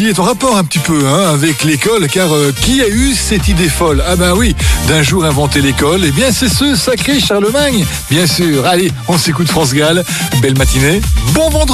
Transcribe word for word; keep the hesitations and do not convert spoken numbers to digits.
Il est en rapport un petit peu hein, avec l'école, car euh, qui a eu cette idée folle? Ah ben oui, d'un jour inventer l'école, eh bien c'est ce sacré Charlemagne, bien sûr. Allez, on s'écoute France Gall, belle matinée, bon vendredi.